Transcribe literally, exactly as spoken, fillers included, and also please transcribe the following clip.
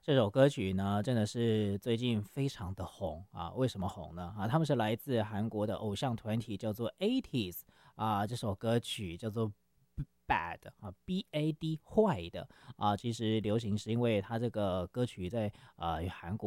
这首歌曲呢，真的是最近非常的红啊！为什么红呢？啊，他们是来自韩国的偶像团体，叫做 eighties 啊。这首歌曲叫做 Bad 啊，B A D 坏的啊。其实流行是因为它这个歌曲在呃韩国。